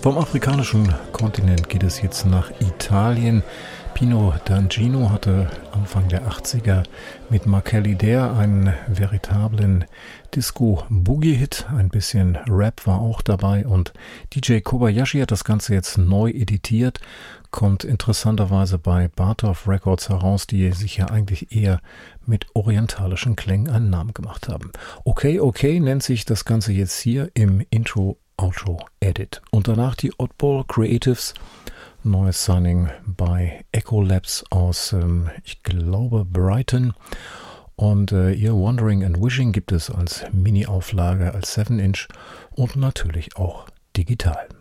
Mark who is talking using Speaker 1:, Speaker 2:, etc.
Speaker 1: Vom afrikanischen Kontinent geht es jetzt nach Italien. Pino D'Angino hatte Anfang der 80er mit Makeli Dare einen veritablen Disco-Boogie-Hit. Ein bisschen Rap war auch dabei und DJ Kobayashi hat das Ganze jetzt neu editiert. Kommt interessanterweise bei Bartov Records heraus, die sich ja eigentlich eher mit orientalischen Klängen einen Namen gemacht haben. Okay, nennt sich das Ganze jetzt hier im Intro-Outro-Edit. Und danach die Oddball Creatives. Neues Signing bei Echo Labs aus, ich glaube, Brighton. Und ihr Wandering and Wishing gibt es als Mini-Auflage, als 7-Inch und natürlich auch digital.